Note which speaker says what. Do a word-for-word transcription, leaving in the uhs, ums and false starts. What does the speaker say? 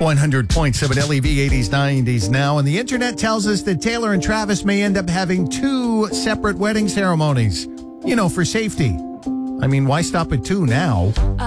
Speaker 1: one hundred point seven L E V eighties, nineties now. And the internet tells us that Taylor and Travis may end up having two separate wedding ceremonies, you know, for safety. I mean, why stop at two now?